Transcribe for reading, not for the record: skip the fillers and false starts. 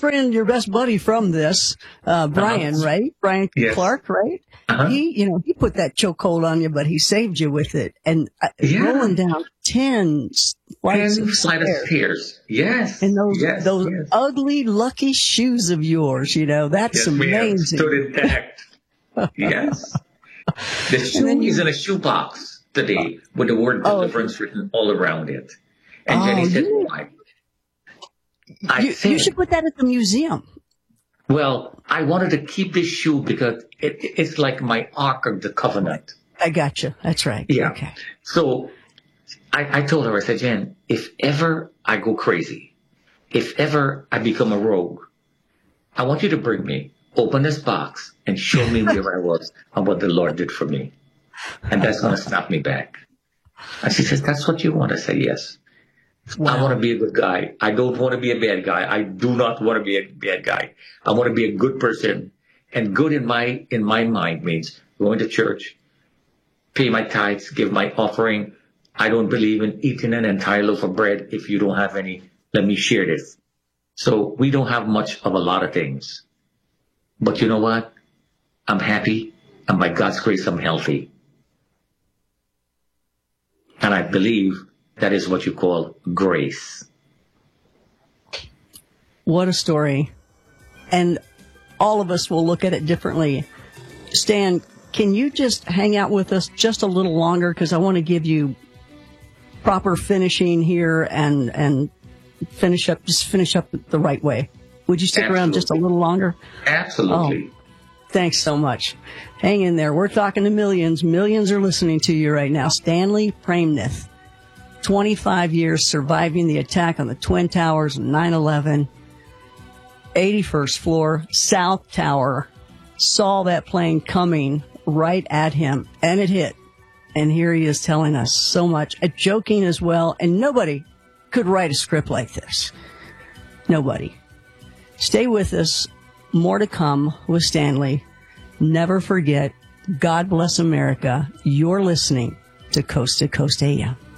friend, your best buddy from this, Brian, right? Brian Yes. Clark, right? Uh-huh. He put that chokehold on you, but he saved you with it. And rolling down 10 flights of stairs. Yes. And those yes. ugly, lucky shoes of yours, that's Yes, amazing. stood intact. Yes. The shoe is in a shoebox today with the word deliverance written all around it. And Jenny said, why? You should put that at the museum. Well, I wanted to keep this shoe because it's like my Ark of the Covenant. I gotcha. That's right. Yeah. Okay. So I told her, I said, Jen, if ever I go crazy, if ever I become a rogue, I want you to bring me, open this box, and show me where I was and what the Lord did for me. And that's going to snap me back. And she says, that's what you want? I said, yes. Wow. I want to be a good guy. I don't want to be a bad guy. I do not want to be a bad guy. I want to be a good person. And good in my mind means going to church, pay my tithes, give my offering. I don't believe in eating an entire loaf of bread if you don't have any. Let me share this. So we don't have much of a lot of things. But you know what? I'm happy. And by God's grace, I'm healthy. And I believe that is what you call grace. What a story. And all of us will look at it differently. Stan, can you just hang out with us just a little longer? Because I want to give you proper finishing here and finish up the right way. Would you stick around just a little longer? Absolutely. Oh, thanks so much. Hang in there. We're talking to millions. Millions are listening to you right now. Stanley Praimnath, 25 years surviving the attack on the Twin Towers in 9/11, 81st floor, South Tower, saw that plane coming right at him, and it hit. And here he is telling us so much, joking as well, and nobody could write a script like this. Nobody. Stay with us. More to come with Stanley. Never forget, God bless America. You're listening to Coast AM.